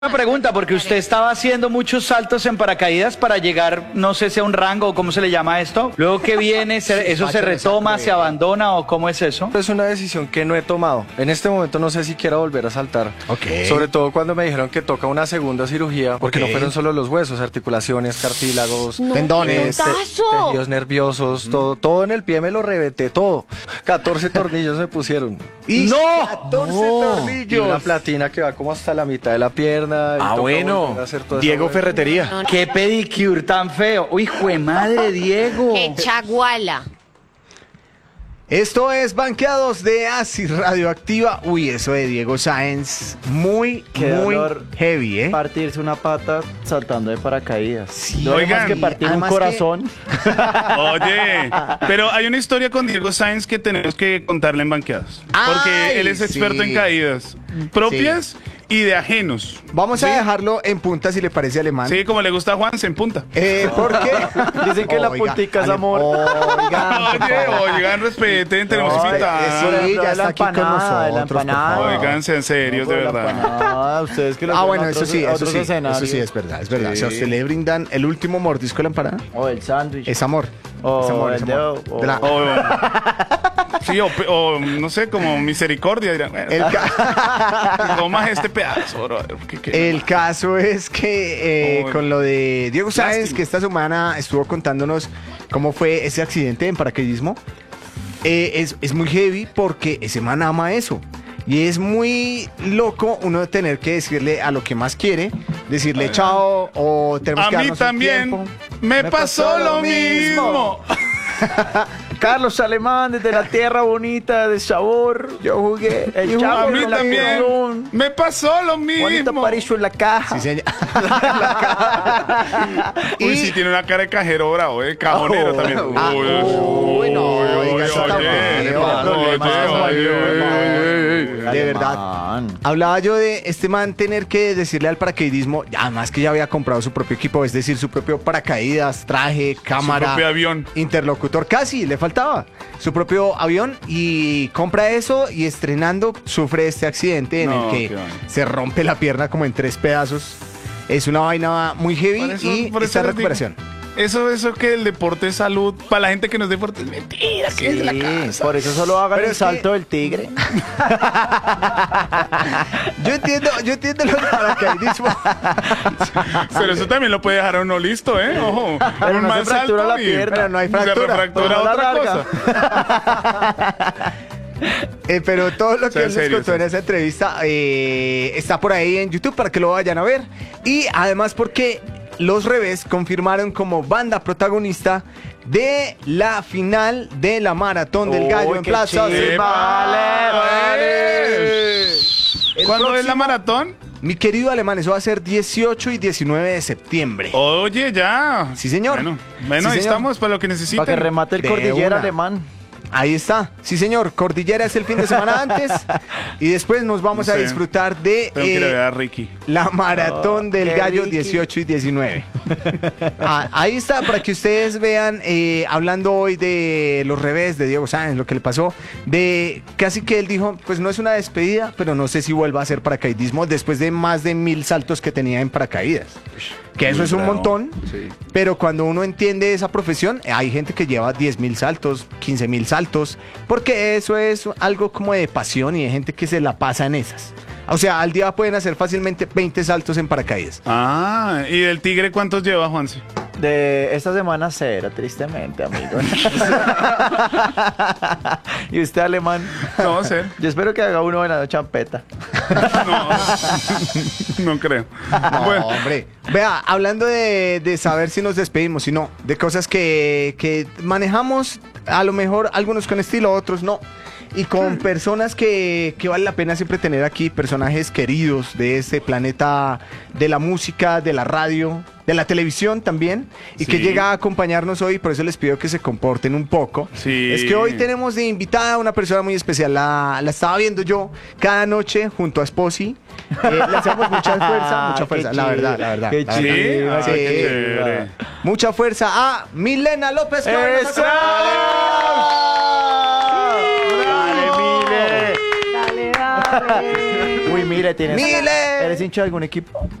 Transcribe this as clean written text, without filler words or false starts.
Una pregunta, porque usted estaba haciendo muchos saltos en paracaídas para llegar, no sé si a un rango o cómo se le llama esto. Luego que viene, ¿eso se retoma, se abandona o cómo es eso? Es una decisión que no he tomado. En este momento no sé si quiero volver a saltar. Sobre todo cuando me dijeron que toca una segunda cirugía, porque no fueron solo los huesos, articulaciones, cartílagos, tendones, tejidos nerviosos, todo en el pie me lo reventé todo. 14 tornillos me pusieron. ¡Y no! 14 tornillos. Y una platina que va como hasta la mitad de la pierna. Bueno, Diego Ferretería. ¡Qué pedicure tan feo! ¡Uy, jue madre, Diego! ¡Qué chaguala! Esto es Banqueados de Acid Radioactiva. Uy, eso de Diego Sáenz, muy heavy, ¿eh? Partirse una pata saltando de paracaídas. Sí. No hay más Oigan, que partir un además corazón. Oye, pero hay una historia con Diego Sáenz que tenemos que contarle en Banqueados. Porque él es experto en caídas propias y de ajenos. Vamos a dejarlo en punta si le parece alemán. Sí, como le gusta a Juan, se empunta. ¿Por qué? Dicen que la puntica es amor. Oigan, respeten, tenemos invitados. Sí, ya está aquí con nosotros. La empanada. Oigan, sean serios, de verdad. Ustedes que lo Bueno, ven eso sí, otros escenarios. es verdad. O sea, ¿usted le brindan el último mordisco de la empanada? O el sándwich. Es amor. O es amor, el es amor. dedo, De la- Sí, o no sé, como misericordia. Dirán, El, ca- tomas este pedazo, bro. el caso es que con lo de Diego Sáenz, Lástima. que esta semana estuvo contándonos cómo fue ese accidente en paracaidismo, es muy heavy porque ese man ama eso. Y es muy loco uno tener que decirle a lo que más quiere, decirle chao o tenemos A que mí darnos un también tiempo. me pasó lo mismo. Carlos Alemán, desde la tierra bonita de sabor. Yo jugué. El A chavo mí en la también canción. me pasó lo Juanito mismo. Aparicio en la caja. Sí, señor. Uy, sí tiene una cara de cajero bravo, cajonero también. Uy, no, oiga, eso está mal. De verdad. Hablaba yo de este man tener que decirle al paracaidismo, además que ya había comprado su propio equipo, es decir, su propio paracaídas, traje, cámara, propio avión. interlocutor, casi le faltaba su propio avión y compra eso y estrenando sufre este accidente en No, el que qué vaina. se rompe la pierna como en 3 pedazos. Es una vaina muy heavy y por eso está en les digo, recuperación. Eso que el deporte es salud, para la gente que no es deporte es mentira, que es de la casa. Por eso solo hagan Pero el es que- salto del tigre. Yo entiendo lo del paracaidismo. Pero eso también lo puede dejar a uno listo, Ojo. Pero Un no mal se fractura salto la y pierna. Pero no hay Se fractura. refractura Pero no la otra larga. cosa. Pero todo lo que Sea él nos serio, contó en sea esa entrevista está por ahí en YouTube para que lo vayan a ver. Y además porque Los Revés confirmaron como banda protagonista de la final de la Maratón del Gallo en qué Plaza. chido. Vale. El ¿Cuándo es la próximo- maratón? Mi querido alemán, eso va a ser 18 y 19 de septiembre. Oye, ya. Sí, señor. Bueno, Sí, ahí señor. estamos para lo que necesiten. Para que remate el De cordillera una. alemán. Ahí está. Sí, señor. Cordillera es el fin de semana antes. Y después nos vamos No a sé. disfrutar de Tengo que ir a ver a Ricky. la Maratón del qué Gallo Ricky. 18 y 19. Ahí está, para que ustedes vean, hablando hoy de Los Revés, de Diego Sáenz, lo que le pasó, de casi que él dijo, pues no es una despedida, pero no sé si vuelva a hacer paracaidismo después de más de 1000 saltos que tenía en paracaídas. Que eso Muy es un bravo. montón, pero cuando uno entiende esa profesión, hay gente que lleva 10.000 saltos, 15.000 saltos, porque eso es algo como de pasión y hay gente que se la pasa en esas. O sea, al día pueden hacer fácilmente 20 saltos en paracaídas. Ah, ¿y del tigre cuántos lleva, Juanse? De esta semana cero, tristemente, amigo. ¿Y usted, alemán? No sé. Yo espero que haga uno en la champeta. No creo. No, Bueno, hombre. Vea, hablando de saber si nos despedimos, si no, de cosas que manejamos, a lo mejor algunos con estilo, otros no. Y con personas que vale la pena siempre tener aquí, personajes queridos de este planeta de la música, de la radio, de la televisión también, y que Sí. llega a acompañarnos hoy, por eso les pido que se comporten un poco. Sí. Es que hoy tenemos de invitada a una persona muy especial, la estaba viendo yo cada noche junto a Sposi. Le hacemos mucha fuerza, Qué la verdad, chido, la verdad. qué la sí, verdad. ah, Sí. qué chévere. Mucha fuerza a Milena López. que hoy nos ¡Eso! acompaña. ¡Dale, Mile! Dale, dale. Uy, Mire, tienes. Mire. ¿Eres hincha de algún equipo?